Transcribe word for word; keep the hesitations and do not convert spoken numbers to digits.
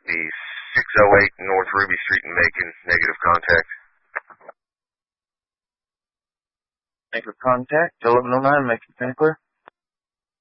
be six oh eight North Ruby Street in Macon, negative contact. Negative contact, eleven oh nine, Macon, clear.